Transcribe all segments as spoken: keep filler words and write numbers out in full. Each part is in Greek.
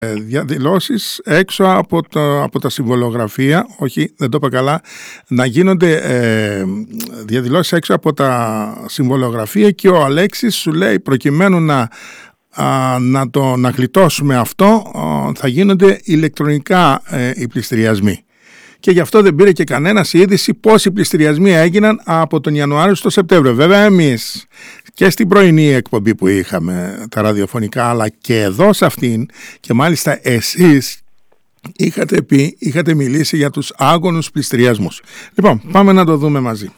διαδηλώσεις έξω από, το, από τα συμβολογραφία, όχι δεν το είπα καλά, να γίνονται ε, διαδηλώσεις έξω από τα συμβολογραφία και ο Αλέξης σου λέει προκειμένου να, α, να, το, να γλιτώσουμε αυτό α, θα γίνονται ηλεκτρονικά ε, οι πληστηριασμοί. Και γι' αυτό δεν πήρε και κανένας είδηση πόσοι πληστηριασμοί έγιναν από τον Ιανουάριο στο Σεπτέμβριο. Βέβαια εμείς και στην πρωινή εκπομπή που είχαμε τα ραδιοφωνικά, αλλά και εδώ σε αυτήν, και μάλιστα εσείς είχατε πει, είχατε μιλήσει για τους άγωνους πληστηριασμούς. Λοιπόν, πάμε να το δούμε μαζί.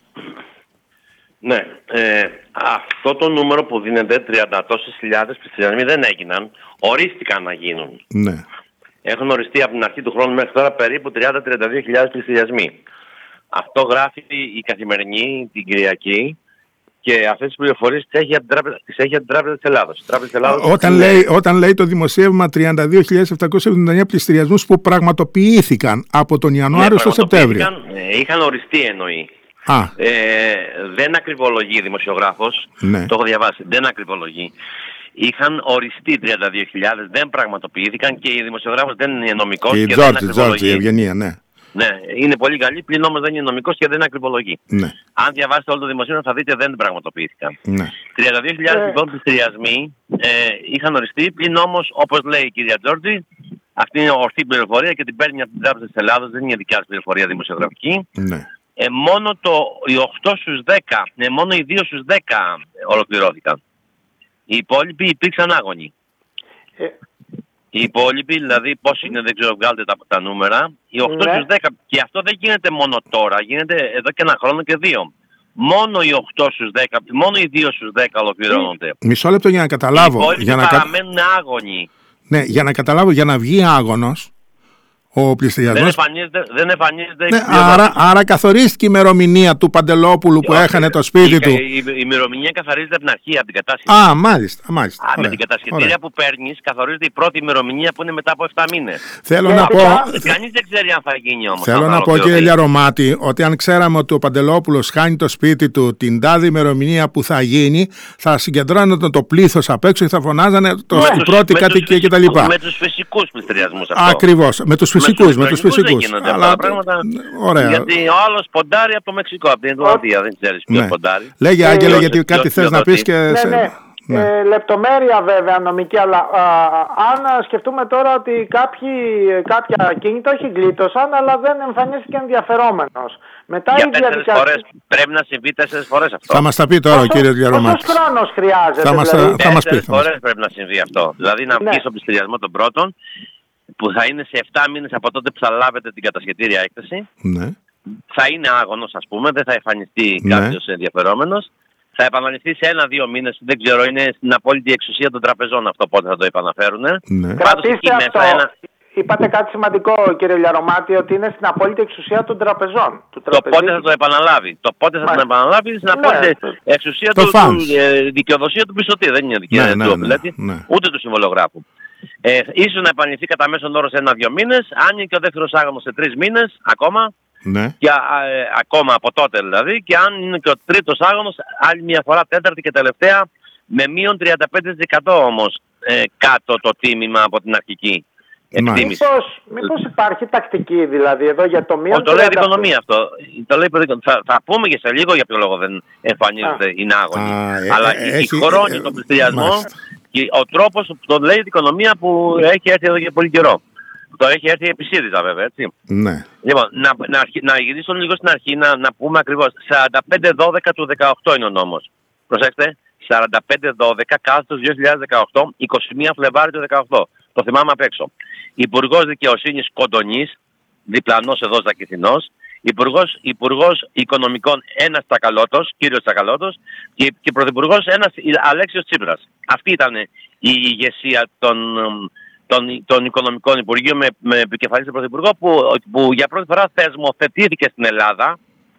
Ναι, ε, αυτό το νούμερο που δίνεται, τριάντα τόσες χιλιάδες πληστηριασμοί δεν έγιναν, ορίστηκαν να γίνουν. Ναι. Έχουν οριστεί από την αρχή του χρόνου μέχρι τώρα περίπου τριάντα με τριάντα δύο χιλιάδες πληστηριασμοί. Αυτό γράφει η Καθημερινή την Κυριακή και αυτές τις πληροφορίες τις έχει από την Τράπεζα της Ελλάδος. Τράπεζα της Ελλάδος όταν, είναι... λέει, όταν λέει το δημοσίευμα τριάντα δύο χιλιάδες επτακόσιους εβδομήντα εννέα πληστηριασμούς που πραγματοποιήθηκαν από τον Ιανουάριο ναι, στο Σεπτέμβριο. Ε, είχαν οριστεί εννοεί. Α. Ε, δεν ακριβολογεί δημοσιογράφος, ναι. Το έχω διαβάσει, δεν ακριβολογεί. Είχαν οριστεί τριάντα δύο χιλιάδες, δεν πραγματοποιήθηκαν και η δημοσιογράφος δεν είναι νομικός και, και George, δεν ακριβολογεί. Η Ευγενία, ναι. Ναι, είναι πολύ καλή, πλην όμως δεν είναι νομικός και δεν ακριβολογεί. Ναι. Αν διαβάσετε όλο το δημοσίευμα θα δείτε δεν πραγματοποιήθηκαν. Ναι. τριάντα δύο χιλιάδες ε... λοιπόν πληστηριασμοί ε, είχαν οριστεί, πλην όμως όπως λέει η κυρία Τζόρτζη, αυτή είναι ορθή πληροφορία και την παίρνει από την Τράπεζα της Ελλάδος, δεν είναι δικιά της πληροφορία δημοσιογραφική. Ναι. Ε, μόνο το, οι οκτώ στους δέκα, ε, μόνο οι δύο στους δέκα ολοκληρώθηκαν. Οι υπόλοιποι υπήρξαν άγωνοι. Ε. Οι υπόλοιποι, δηλαδή πόσοι είναι, δεν ξέρω, βγάλετε τα, τα νούμερα, οι οκτώ ναι. στους δέκα. Και αυτό δεν γίνεται μόνο τώρα, γίνεται εδώ και ένα χρόνο και δύο. Μόνο οι οκτώ στους δέκα, μόνο οι δύο στους δέκα ολοκληρώνονται. Μισό λεπτό για να καταλάβω. Οι υπόλοιποι για να παραμένουν άγωνοι. Ναι, για να καταλάβω, για να βγει άγωνος ο πληστηριασμός. Δεν εμφανίζεται, δεν εμφανίζεται ναι, άρα, άρα καθορίστηκε η ημερομηνία του Παντελόπουλου που έχανε το σπίτι η, του. Η, η, η ημερομηνία καθορίζεται από την αρχή, από την κατάσχεση. Α, μάλιστα. μάλιστα. Α, με την κατασχετήρια που παίρνεις καθορίζεται η πρώτη ημερομηνία που είναι μετά από επτά μήνες. Θέλω και να πω. Κανείς δεν ξέρει αν θα γίνει όμως. Θέλω να πω, κύριε Λιαρωμάτη, ότι αν ξέραμε ότι ο Παντελόπουλος χάνει το σπίτι του την τάδη ημερομηνία που θα γίνει, θα συγκεντρώνονταν το πλήθος απ' έξω και θα φωνάζανε το στην πρώτη κατοικία κτλ. Με τους φυσικούς πληστηριασμούς. Ακριβώς. Με τους φυσικούς. Με τους φυσικούς. Αλλά πράγματα, ωραία. Γιατί ο άλλος ποντάρει από το Μεξικό, από την Ινδονησία, δεν ξέρεις ποιος ναι. ποντάρει. Λέγε Άγγελε, γιατί κάτι θες να πεις και... Ναι, σε... ναι. Ναι. Ε, λεπτομέρεια βέβαια νομική, αλλά α, αν σκεφτούμε τώρα ότι κάποιοι, κάποια κίνητα όχι γλίτωσαν, αλλά δεν εμφανίστηκε ενδιαφερόμενος. Μετά για η τέσσερις διαδικασία... φορές, πρέπει να συμβεί τέσσερις φορές αυτό. Θα μας τα πει τώρα ο κύριος Διαρρομάτης. Πόσος χρόνος χρειάζεται? Θα μας, δηλαδή? θα μας πει. Τέσσερις φορές πρέπει να συμβεί αυτό. Δηλαδή να ναι. βγει στον πληστηριασμό των πρώτων, που θα είναι σε επτά μήνες από τότε που θα λάβετε την κατασχετήρια έκθεση. Ναι. Θα είναι άγωνος, ας πούμε, δεν θα εμφανιστεί ναι. κάποιος ενδιαφερόμενος. Θα επαναληφθεί σε ένα-δύο μήνες, δεν ξέρω, είναι στην απόλυτη εξουσία των τραπεζών αυτό πότε θα το επαναφέρουν. Ναι. Κρατήστε αυτό. Ένα... Είπατε κάτι σημαντικό, κύριε Λιαρωμάτη, ότι είναι στην απόλυτη εξουσία των τραπεζών. Του το πότε θα το επαναλάβει. Το πότε θα το επαναλάβει στην απόλυτη ναι. εξουσία το του, του ε, δικαιοδοσία του πιστωτή. Δεν είναι δικαιοδοσία ναι, του ναι, ναι, ναι, ναι. ούτε του συμβολογράφου. Ε, ίσως να επαναληφθεί κατά μέσον όρο σε ένα-δύο μήνες, αν είναι και ο δεύτερος άγωνος σε τρεις μήνες ακόμα. Ναι. Και, α, ε, ακόμα από τότε δηλαδή, και αν είναι και ο τρίτος άγωνος, άλλη μια φορά τέταρτη και τελευταία, με μείον τριάντα πέντε τοις εκατό όμως ε, κάτω το τίμημα από την αρχική εκτίμηση. Μήπως, μήπως υπάρχει τακτική δηλαδή εδώ για το μείον. Το λέει η οικονομία αυτό. Το λέει, θα, θα πούμε και σε λίγο για ποιο λόγο δεν εμφανίζεται, είναι άγωνη. Αλλά ε, η χρόνια, ε, τον πληστηριασμό και ο τρόπος που τον λέει η οικονομία που έχει έρθει εδώ για πολύ καιρό. Το έχει έρθει επί ΣΥΡΙΖΑ βέβαια, έτσι. Ναι. Λοιπόν, να, να, να γυρίσω λίγο στην αρχή να, να πούμε ακριβώς. σαράντα πέντε δώδεκα του δεκαοκτώ είναι ο νόμος. Προσέξτε, σαράντα πέντε δώδεκα κάθετος δύο χιλιάδες δεκαοκτώ, είκοσι μία Φλεβάρι του δεκαοκτώ. Το θυμάμαι απ' έξω. Υπουργός Δικαιοσύνης Κοντονής, διπλανός εδώ Ζακηθινός. Υπουργός, Υπουργός Οικονομικών ένας Τσακαλώτος, κύριος Τσακαλώτος. Και, και Πρωθυπουργός ένας Αλέξιος Τσίπρας. Αυτή ήταν η ηγεσία των... Των, των Οικονομικών Υπουργείων με, με επικεφαλής τον Πρωθυπουργό που, που για πρώτη φορά θεσμοθετήθηκε στην Ελλάδα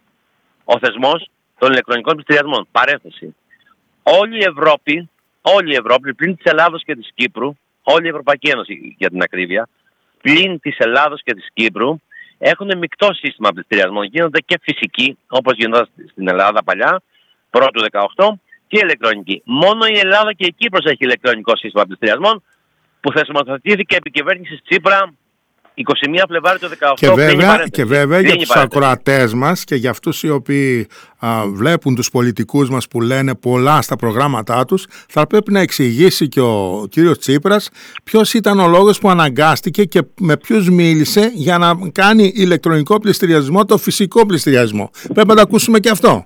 ο θεσμός των ηλεκτρονικών πληστηριασμών. Παρένθεση. Όλη η Ευρώπη, όλη η Ευρώπη, πλην της Ελλάδος και της Κύπρου, όλη η Ευρωπαϊκή Ένωση για την ακρίβεια, πλην της Ελλάδος και της Κύπρου, έχουν μεικτό σύστημα πληστηριασμών. Γίνονται και φυσικοί, όπως γίνονταν στην Ελλάδα παλιά, πρώτου δεκαοκτώ, και ηλεκτρονικοί. Μόνο η Ελλάδα και η Κύπρος έχει ηλεκτρονικό σύστημα πληστηριασμών. που θεσμοθετήθηκε επί κυβέρνησης Τσίπρα εικοστή πρώτη Φλεβάρι του δεκαοκτώ. Και βέβαια, και βέβαια για τους ακροατές μας και για αυτούς οι οποίοι α, βλέπουν τους πολιτικούς μας που λένε πολλά στα προγράμματά τους, θα πρέπει να εξηγήσει και ο κύριος Τσίπρας ποιος ήταν ο λόγος που αναγκάστηκε και με ποιους μίλησε για να κάνει ηλεκτρονικό πληστηριασμό, το φυσικό πληστηριασμό. Πρέπει να το ακούσουμε και αυτό.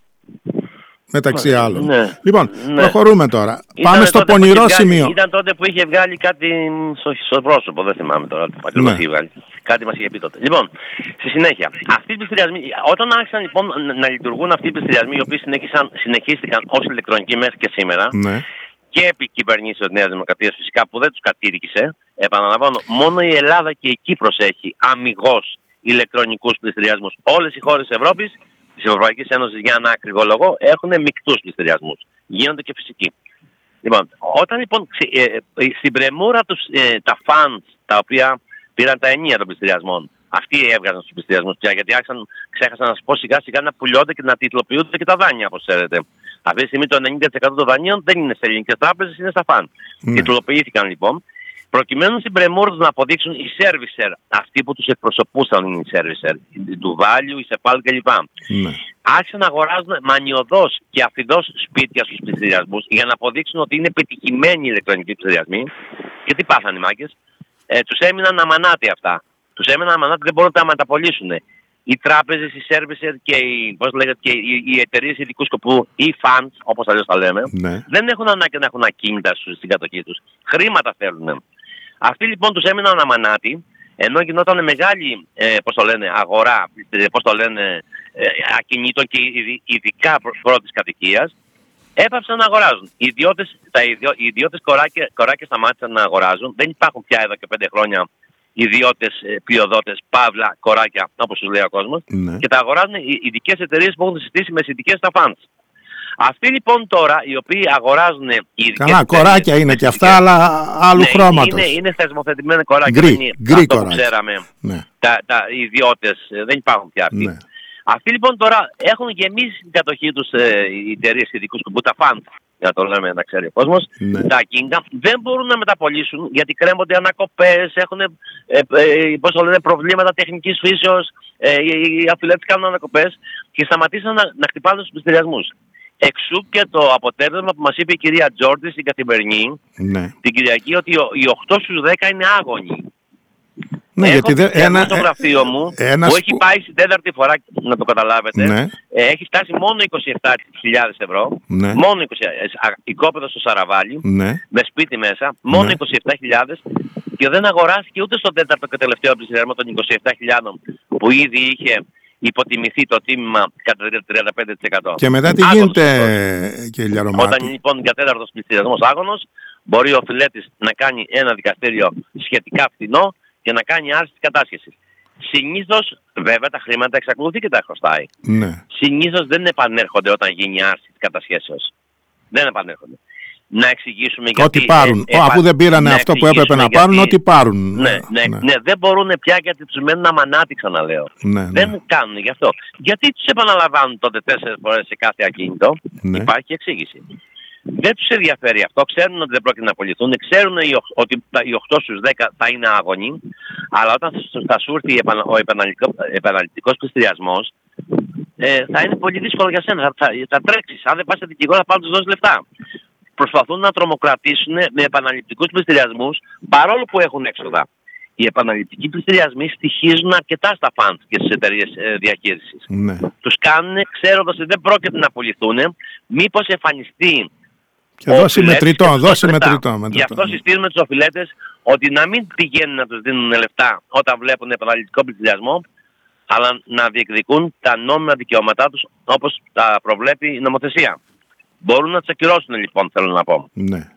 Μεταξύ άλλων. Ναι. Λοιπόν, ναι. προχωρούμε τώρα. Ήταν Πάμε στο πονηρό βγάλει, σημείο. Ήταν τότε που είχε βγάλει κάτι στο, στο πρόσωπο, δεν θυμάμαι τώρα. Ναι. Είχε βγάλει. Κάτι μας είχε πει τότε. Λοιπόν, στη συνέχεια, αυτοί οι πληστηριασμοί, όταν άρχισαν λοιπόν να λειτουργούν αυτοί οι πληστηριασμοί, οι οποίοι συνεχίστηκαν ως ηλεκτρονικοί μέχρι και σήμερα, ναι. και επί κυβερνήσεως Νέας Δημοκρατίας φυσικά που δεν τους κατήρκησε, επαναλαμβάνω, μόνο η Ελλάδα και η Κύπρος έχει αμιγώς ηλεκτρονικούς πληστηριασμούς. Όλες οι χώρες της Ευρώπης, της Ευρωπαϊκής Ένωσης, για ένα ακριβόλογο, έχουν μεικτούς πληστηριασμούς. Γίνονται και φυσικοί. Λοιπόν, όταν λοιπόν ε, ε, στην πρεμούρα τους ε, τα funds, τα οποία πήραν τα ενία των πληστηριασμών, αυτοί έβγαζαν στους πληστηριασμούς πια, γιατί άρχισαν, ξέχασα να σας πω, σιγά σιγά να πουλιώνται και να τιτλοποιούνται και τα δάνεια, όπως ξέρετε. Αυτή τη στιγμή το ενενήντα τοις εκατό των δανείων δεν είναι σε ελληνικές τράπεζες, είναι στα φαν. Mm. Τιτλοποιήθηκαν λοιπόν, προκειμένου στην πρεμούρα τους να αποδείξουν οι servicer, αυτοί που τους εκπροσωπούσαν είναι οι servicer, του Value, η Σεπάλ κλπ. Mm. Άρχισαν να αγοράζουν μανιωδώς και αφιδώς σπίτια στους πληστηριασμούς για να αποδείξουν ότι είναι πετυχημένοι οι ηλεκτρονικοί πληστηριασμοί. Και τι πάθαν οι μάγκες, ε, τους έμειναν αμανάτοι αυτά. Τους έμειναν αμανάτοι, δεν μπορούν να τα μεταπολίσουν. Οι τράπεζες, οι servicer και οι, πώς λέγεται, και οι, οι εταιρείες ειδικού σκοπού, οι funds, όπως αλλιώς τα λέμε, ναι. δεν έχουν ανάγκη να έχουν ακίνητα στην κατοχή τους. Χρήματα θέλουν. Αυτοί λοιπόν τους έμειναν αμανάτοι, ενώ γινόταν μεγάλη ε, πώς το λένε, αγορά, πώς το λένε, ε, ακινήτων και ειδικά πρώτης κατοικίας, έπαψαν να αγοράζουν. Οι ιδιώτες, τα ιδιο, οι ιδιώτες κοράκια, κοράκια σταμάτησαν να αγοράζουν. Δεν υπάρχουν πια εδώ και πέντε χρόνια ιδιώτες, πλειοδότες, παύλα, κοράκια, όπως τους λέει ο κόσμος, ναι. και τα αγοράζουν οι ειδικές εταιρείες που έχουν συστήσει με συνδικές στα funds. Αυτοί λοιπόν τώρα, οι οποίοι αγοράζουν οι ειδικές Καλά, κοράκια είναι και αυτά, αλλά άλλου ναι, χρώματος. Είναι, είναι θεσμοθετημένα κοράκια. Γκρι, δεν είναι γκρι αυτό κοράκια. που ξέραμε. Ναι. Τα, τα ιδιώτες δεν υπάρχουν πια αυτοί. Ναι. Αυτοί λοιπόν τώρα έχουν γεμίσει την κατοχή τους ε, οι εταιρείες ειδικού σκοπού, τα funds, για να το λέμε να ξέρει ο κόσμος, ναι. τα ακίνητα, δεν μπορούν να μεταπολίσουν γιατί κρέμονται ανακοπές, έχουν ε, ε, πώς το λένε, προβλήματα τεχνικής φύσεως, ε, οι αφιλέτες κάνουν ανακοπές και σταματήσαν να, να χτυπάνε στους πληστηριασμούς. Εξού και το αποτέλεσμα που μας είπε η κυρία Τζόρντι στην Καθημερινή, ναι. την Κυριακή, ότι οι οκτώ στους δέκα είναι άγονοι. Ναι, έχω γιατί δε, ένα στο γραφείο μου ένας... που έχει πάει στην τέταρτη φορά, να το καταλάβετε, ναι. ε, έχει φτάσει μόνο είκοσι επτά χιλιάδες ευρώ, ναι. μόνο είκοσι, οικόπεδο στο Σαραβάλι, ναι. με σπίτι μέσα, μόνο ναι. είκοσι επτά χιλιάδες και δεν αγοράστηκε ούτε στο τέταρτο και τελευταίο πληστηριασμό των είκοσι επτά χιλιάδες που ήδη είχε υποτιμηθεί το τίμημα κατά τριάντα πέντε τοις εκατό. Και μετά τι γίνεται, κύριε Λιαρομάτη? Όταν λοιπόν για τέταρτος πληστηριασμός άγωνος, μπορεί ο φιλέτης να κάνει ένα δικαστήριο σχετικά φθηνό και να κάνει άρση της κατάσχεσης. Συνήθως, βέβαια, τα χρήματα εξακολουθεί και τα χρωστάει. Ναι. Συνήθως δεν επανέρχονται όταν γίνει άρση της κατασχέσεως. Δεν επανέρχονται. Να εξηγήσουμε γιατί... Ό,τι πάρουν. Ε, ε, Αφού δεν πήρανε αυτό που έπρεπε να πάρουν, γιατί... ό,τι πάρουν. Ναι, ναι, ναι. ναι, δεν μπορούν πια γιατί τους μένουν αμανάτοι, ξαναλέω. Ναι, ναι. Δεν κάνουν γι' αυτό. Γιατί τους επαναλαμβάνουν τότε τέσσερις φορές σε κάθε ακίνητο, ναι. υπάρχει εξήγηση. Δεν τους ενδιαφέρει αυτό, ξέρουν ότι δεν πρόκειται να απολυθούν, ξέρουν ότι οι οκτώ στους δέκα θα είναι άγονοι, αλλά όταν θα σου έρθει ο επαναληπτικός πληστηριασμός, ε, θα είναι πολύ δύσκολο για σένα, θα, θα, θα τρέξεις, αν δεν πας σε δικηγόρο θα πάρουν τους δώσεις λεφτά. Προσπαθούν να τρομοκρατήσουν με επαναληπτικούς πληστηριασμούς, παρόλο που έχουν έξοδα. Οι επαναληπτικοί πληστηριασμοί στοιχίζουν αρκετά στα funds και στις εταιρείες ε, διαχείρισης. Ναι. Τους κάνουν ξέροντας ότι δεν πρόκειται να απολυθούν, μήπως εμφανιστεί. Και δώσει μετρητό, δώσει μετρητό. Γι' αυτό συστήνουμε τους οφειλέτες ότι να μην πηγαίνουν να τους δίνουν λεφτά όταν βλέπουν επαναληπτικό πληστηριασμό, αλλά να διεκδικούν τα νόμιμα δικαιώματά τους όπως τα προβλέπει η νομοθεσία. Μπορούν να τους ακυρώσουν λοιπόν, θέλω να πω. Ναι.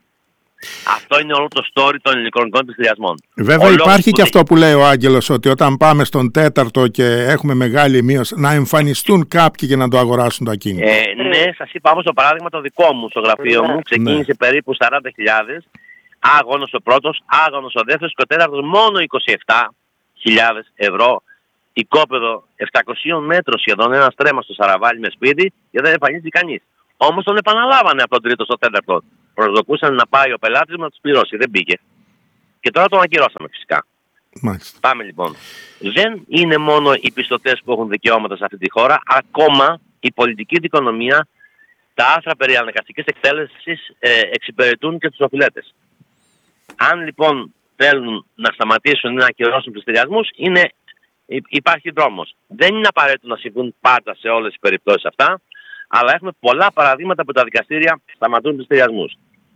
Αυτό είναι όλο το story των ηλεκτρονικών πληστηριασμών. Βέβαια ο υπάρχει και αυτό που λέει ο Άγγελος, ότι όταν πάμε στον τέταρτο και έχουμε μεγάλη μείωση, να εμφανιστούν κάποιοι και να το αγοράσουν το ακίνητο. Ε, ναι, σας είπα όμως το παράδειγμα το δικό μου στο γραφείο μου. Ξεκίνησε ναι. περίπου σαράντα χιλιάδες. Άγωνος ο πρώτος, άγωνος ο δεύτερος και ο τέταρτος μόνο είκοσι επτά χιλιάδες ευρώ. Οικόπεδο επτακόσια μέτρων σχεδόν, ένα στρέμμα στο Σαραβάλι με σπίτι και δεν εμφανίζει κανείς. Όμως τον επαναλάβανε από τον τρίτο στο τέταρτο. Προσδοκούσαν να πάει ο πελάτης μου να τους πληρώσει. Δεν πήγε. Και τώρα τον ακυρώσαμε φυσικά. Μάλιστα. Πάμε λοιπόν. Δεν είναι μόνο οι πιστωτές που έχουν δικαιώματα σε αυτή τη χώρα, ακόμα η πολιτική δικονομία, τα άρθρα περί αναγκαστικής εκτέλεσης ε, εξυπηρετούν και τους οφειλέτες. Αν λοιπόν θέλουν να σταματήσουν ή να ακυρώσουν πληστηριασμούς, είναι, υπάρχει δρόμος. Δεν είναι απαραίτητο να συμβούν πάντα σε όλες τις περιπτώσεις αυτά, αλλά έχουμε πολλά παραδείγματα που τα δικαστήρια σταματούν πληστηριασμούς.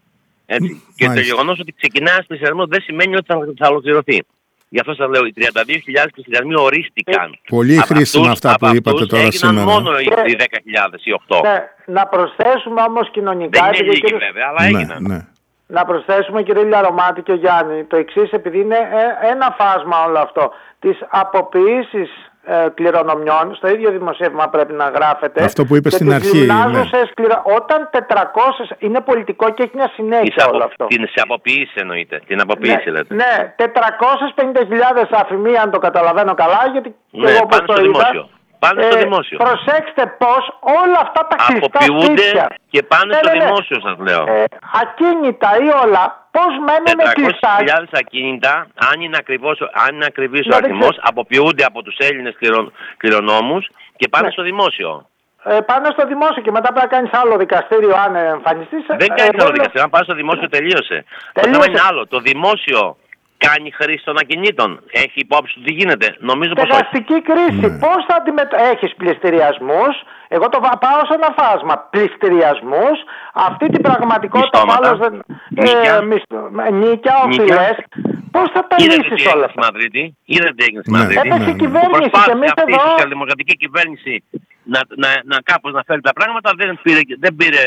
Έτσι. Και το γεγονός ότι ξεκινάει ένας πληστηριασμός δεν σημαίνει ότι θα, θα ολοκληρωθεί. Γι' αυτό σας λέω, οι τριάντα δύο χιλιάδες πληστηριασμοί ορίστηκαν. Πολύ χρήσιμα αυτά που είπατε τώρα σήμερα. Έγιναν μόνο οι δέκα χιλιάδες ή οκτώ. Ναι, να προσθέσουμε όμως κοινωνικά... Δεν είναι λίγοι βέβαια, αλλά έγιναν. Ναι, ναι. Να προσθέσουμε, κύριε Λιαρωμάτη και Γιάννη, το εξής, επειδή είναι ένα φάσμα όλο αυτό. Τις αποποιήσεις ε, κληρονομιών, στο ίδιο δημοσίευμα πρέπει να γράφεται. Αυτό που είπε στην αρχή. Ναι. Κληρο... Όταν τετρακόσιες είναι πολιτικό και έχει μια συνέχεια όλο αυτό. Την αποποίηση εννοείται. Την αποποίηση ναι, λέτε. Ναι, τετρακόσιες πενήντα χιλιάδες αφημία, αν το καταλαβαίνω καλά, γιατί ναι, εγώ πάνω στο δημόσιο. Πάνε στο δημόσιο. Προσέξτε πώς όλα αυτά τα κλειστά αποποιούνται και πάνε ναι, στο ναι, ναι. δημόσιο, σας λέω. Ε, ακίνητα ή όλα, πώς μένουν κλειστά. τετρακόσιες χιλιάδες ακίνητα, αν είναι, ακριβώς, αν είναι ακριβής ο αριθμός, αποποιούνται από τους Έλληνες κληρον, κληρονόμους και πάνε ναι. στο δημόσιο. Ε, πάνε στο δημόσιο και μετά πρέπει να κάνεις άλλο δικαστήριο αν εμφανιστείς. Δεν κάνεις ε, άλλο δικαστήριο, αν πας στο δημόσιο τελείωσε. τελείωσε. Το θέμα είναι άλλο. Το δημόσιο κάνει χρήση των ακινήτων. Έχει υπόψη του τι γίνεται. Νομίζω πως όχι. Στεγαστική κρίση. Ναι. Πώς θα αντιμετωπίσεις. Έχεις πληστηριασμούς. Εγώ το πάω σε ένα φάσμα. Πληστηριασμούς. Αυτή την πραγματικότητα μάλλον δεν. Νίκια. Ε, νίκια, οφειλές. Πώς θα τα λύσεις όλα αυτά. Είδατε τι έγινε στη Μαδρίτη. Έπεσε η κυβέρνηση και εμείς αυτή εδώ. Η σοσιαλδημοκρατική κυβέρνηση να, να, να κάπως να φέρει τα πράγματα δεν πήρε, δεν πήρε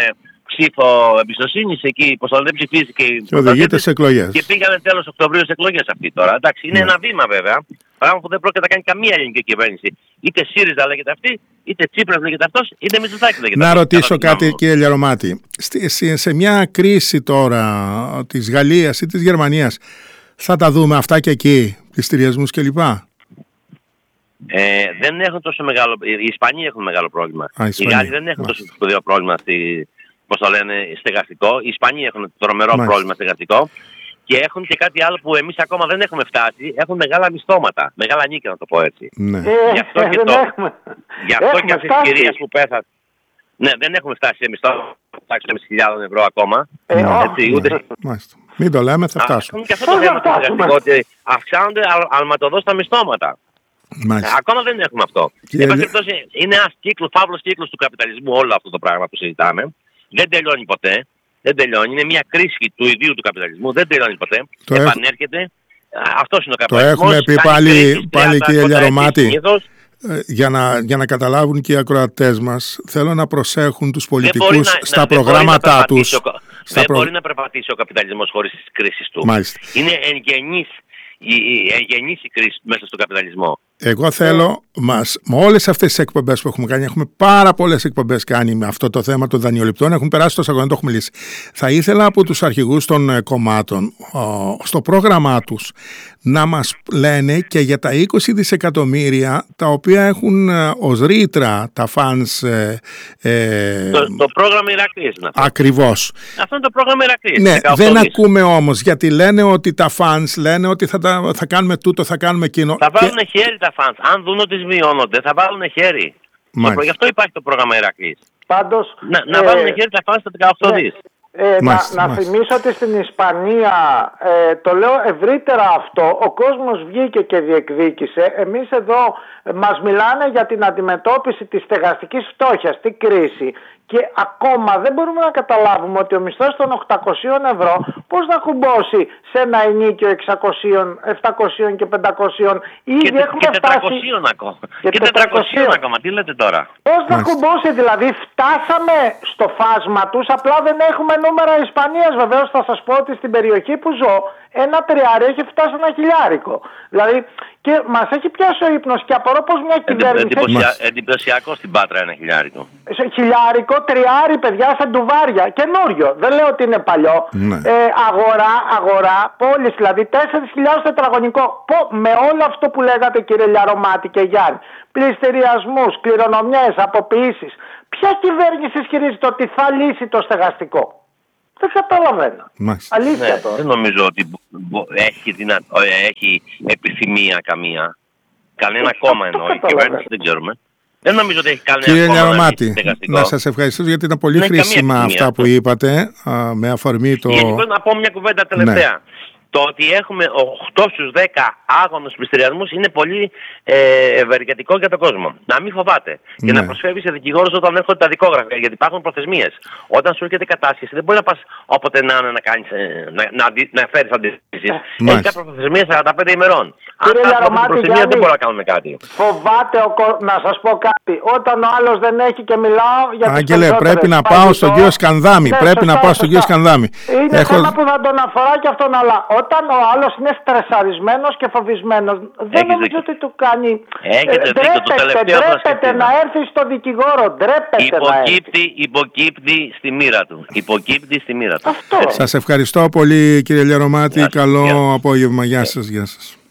ψήφο εμπιστοσύνης εκεί, πως δεν ψηφίστηκε και οδηγείται σε εκλογές. Και πήγανε τέλος Οκτωβρίου σε εκλογές αυτή τώρα. Εντάξει, είναι ναι. ένα βήμα βέβαια. Πράγμα που δεν πρόκειται να κάνει καμία ελληνική κυβέρνηση. Είτε ΣΥΡΙΖΑ λέγεται αυτή, είτε Τσίπρας λέγεται αυτός, είτε Μητσοτάκης λέγεται να αυτός. Να ρωτήσω κάτι, μου. Κύριε Λιαρωμάτη. Σε μια κρίση τώρα της Γαλλίας ή της Γερμανίας, θα τα δούμε αυτά και εκεί, πληστηριασμούς κλπ. Ε, δεν έχουν τόσο μεγάλο. Οι Ισπανοί έχουν μεγάλο πρόβλημα. Α, οι Γάλλοι δεν έχουν τόσο σπουδαίο πρόβλημα στη. Πώς το λένε, στεγαστικό. Οι Ισπανοί έχουν τρομερό Μάλιστα. πρόβλημα στεγαστικό και έχουν και κάτι άλλο που εμείς ακόμα δεν έχουμε φτάσει. Έχουν μεγάλα μισθώματα. Μεγάλα νίκια, να το πω έτσι. Ναι. Ε, γι' αυτό ε, και, το, γι αυτό έχουμε και αυτές τις κυρίες που πέθαν. Ναι, δεν έχουμε φτάσει σε μισθό τάξης χιλιάδες ευρώ ακόμα. Ε, έτσι, ούτε... Μάλιστα. Μην το λέμε, θα φτάσουμε. Και αυτό το θέμα το στεγαστικό, ότι αυξάνονται αλματοδός τα μισθώματα. Μάλιστα. Ακόμα δεν έχουμε αυτό. Και... Είναι ένας κύκλος, φαύλος κύκλος του καπιταλισμού όλο αυτό το πράγμα που συζητάμε. Δεν τελειώνει ποτέ. Δεν τελειώνει. Είναι μια κρίση του ιδίου του καπιταλισμού. Δεν τελειώνει ποτέ. Το επανέρχεται. Έχ... Αυτός είναι ο καπιταλισμός. Το έχουμε πει πάλι, πάλι κύριε Λιαρωμάτη. Για να, για να καταλάβουν και οι ακροατές μας, θέλω να προσέχουν τους πολιτικούς να, στα να, προγράμματά τους. Ο, δεν προ... μπορεί να περπατήσει ο καπιταλισμός χωρίς τις κρίσεις του. Μάλιστα. Είναι εγγενής η, η, εγγενής η κρίση μέσα στον καπιταλισμό. Εγώ θέλω, μας, με όλες αυτές τις εκπομπές που έχουμε κάνει, έχουμε πάρα πολλές εκπομπές κάνει με αυτό το θέμα των δανειοληπτών, έχουν περάσει το σαγόνι, το έχουμε λύσει. Θα ήθελα από τους αρχηγούς των κομμάτων, στο πρόγραμμά τους, να μας λένε και για τα είκοσι δισεκατομμύρια τα οποία έχουν ως ρήτρα τα φανς. Ε, ε, το, το πρόγραμμα Ηρακλής είναι αυτό. Ακριβώς. Αυτό είναι το πρόγραμμα Ηρακλής. Ναι, δεν ακούμε όμως, γιατί λένε ότι τα φανς λένε ότι θα, τα, θα κάνουμε τούτο, θα κάνουμε εκείνο. Θα βάλουν και... χέρι τα φανς. Αν δουν ότι μειώνονται, θα βάλουν χέρι. Το, γι' αυτό υπάρχει το πρόγραμμα Ηρακλής. Πάντως, να, να ε, βάλουν χέρι τα φανς στα δεκαοκτώ δις. Ε, μάλιστα, να να θυμίσω ότι στην Ισπανία, ε, το λέω ευρύτερα αυτό, ο κόσμος βγήκε και διεκδίκησε. Εμείς εδώ ε, μας μιλάνε για την αντιμετώπιση της στεγαστικής φτώχειας, την κρίση. Και ακόμα δεν μπορούμε να καταλάβουμε ότι ο μισθός των οκτακόσια ευρώ πώς θα κουμπώσει σε ένα ενίκιο εξακόσια, επτακόσια και πεντακόσια. Ήδη και, έχουμε και φτάσει. ακόμα. Και, και τετρακόσια ακόμα. Τι λέτε τώρα. Πώς θα κουμπώσει, δηλαδή φτάσαμε στο φάσμα τους, απλά δεν έχουμε νούμερα Ισπανίας. Βεβαίως θα σας πω ότι στην περιοχή που ζω ένα τριάρι έχει φτάσει ένα χιλιάρικο. Δηλαδή και μας έχει πιάσει ο ύπνος και απορώ πως μια κυβέρνηση... Εντυπωσια... Εντυπωσιακό στην Πάτρα ένα χιλιάρικο. Χιλιάρικο, τριάρι παιδιά σε ντουβάρια, καινούριο. Δεν λέω ότι είναι παλιό. Ναι. Ε, αγορά, αγορά, πόλεις δηλαδή, τέσσερις χιλιάδες τετραγωνικό. Με όλο αυτό που λέγατε κύριε Λιαρωμάτη και Γιάννη, πληστηριασμούς, κληρονομιές, αποποιήσεις, ποια κυβέρνηση ισχυρίζεται ότι θα λύσει το στεγαστικό? Δεν καταλαβαίνω. Μάλιστα. Αλήθεια Ναι, τώρα. δεν νομίζω ότι έχει, δυνα... έχει επιθυμία καμία. Κανένα Αυτό κόμμα το εννοεί. Η καταλαβαίνω. κυβέρνηση δεν ξέρουμε. Δεν νομίζω ότι έχει κανένα Κύριε κόμμα να Λιαρωμάτη, έχει στεγαστικό. να σας ευχαριστήσω γιατί ήταν πολύ Δεν έχει χρήσιμα καμία αυτά που επιθυμία. είπατε α, με αφορμή το... Γενικώς να πω μια κουβέντα τελευταία. Ναι. Το ότι έχουμε οκτώ στους δέκα άγωνους πληστηριασμούς είναι πολύ ε, ευεργετικό για τον κόσμο. Να μην φοβάται. Και Ναι. να προσφεύγει σε δικηγόρους όταν έρχονται τα δικόγραφα. Γιατί υπάρχουν προθεσμίες. Όταν σου έρχεται κατάσχεση, δεν μπορεί να πας όποτε να είναι να, κάνεις, ε, να, να, να, να φέρεις αντιρρήσεις. Έχει κάποια προθεσμία σαράντα πέντε ημερών. Κύριε Αν Λιαρωμάτη, την προθεσμία Γιάννη, δεν μπορούμε να κάνουμε κάτι. Φοβάται ο κο... να σας πω κάτι. Όταν ο άλλος δεν έχει και μιλάω για τις Άγγελε, περισσότερες. πρέπει να πάω Παγιτό. στον κύριο Σκανδάμη. Ναι, Πρέπει σωστά, να πάω στον κύριο σωστά. Σκανδάμη. Είναι Έχω... θέμα που θα τον αφορά και αυτόν, αλλά όταν ο άλλος είναι στρεσαρισμένος και φοβισμένος, δεν Έχεις νομίζω δίκιο. ότι του κάνει. Έχετε Ε, δίκιο, το ντρέπεται, τελευταίο θα ντρέπεται σκεφτεί. να έρθει στον δικηγόρο. Ντρέπεται να έρθει. Υποκύπτει, υποκύπτει στη μοίρα του. Υποκύπτει στη μοίρα του. Αυτό. Έτσι. Σας ευχαριστώ πολύ κύριε Λιαρωμάτη. Γεια σας. Καλό Γεια σας. απόγευμα. Γεια σας. Γεια σας.